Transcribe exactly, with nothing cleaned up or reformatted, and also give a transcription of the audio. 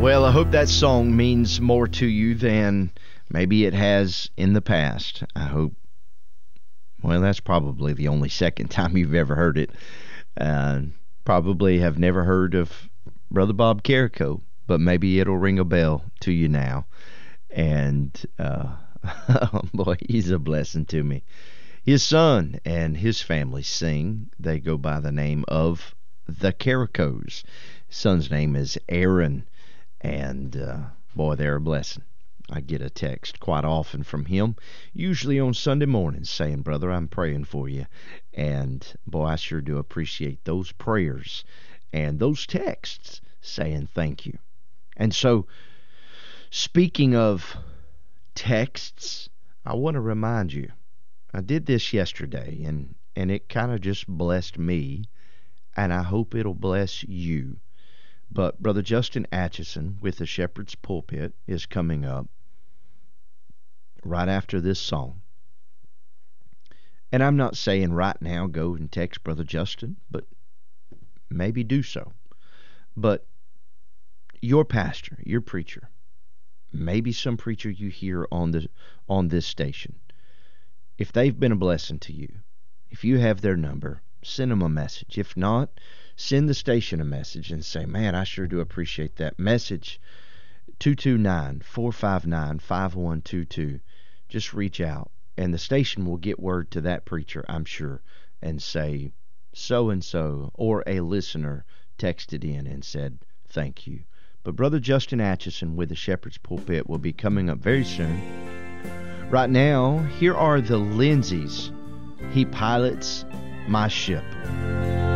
Well, I hope that song means more to you than maybe it has in the past. I hope, well, that's probably the only second time you've ever heard it. Uh, probably have never heard of Brother Bob Carrico, but maybe it'll ring a bell to you now. And, uh, oh boy, he's a blessing to me. His son and his family sing. They go by the name of the Carricos. His son's name is Aaron. And, uh, boy, they're a blessing. I get a text quite often from him, usually on Sunday mornings, saying, "Brother, I'm praying for you." And, boy, I sure do appreciate those prayers and those texts saying thank you. And so, speaking of texts, I want to remind you, I did this yesterday, and, and it kind of just blessed me, and I hope it'll bless you. But Brother Justin Atchison with the Shepherd's Pulpit is coming up right after this song. And I'm not saying right now go and text Brother Justin, but maybe do so. But your pastor, your preacher, maybe some preacher you hear on the on this station, if they've been a blessing to you, if you have their number, send them a message. If not, send the station a message and say, "Man, I sure do appreciate that message." two two nine, four five nine, five one two two. Just reach out, and the station will get word to that preacher, I'm sure, and say, so-and-so, or a listener texted in and said, thank you. But Brother Justin Atchison with the Shepherd's Pulpit will be coming up very soon. Right now, here are the Lindsays. He pilots my ship.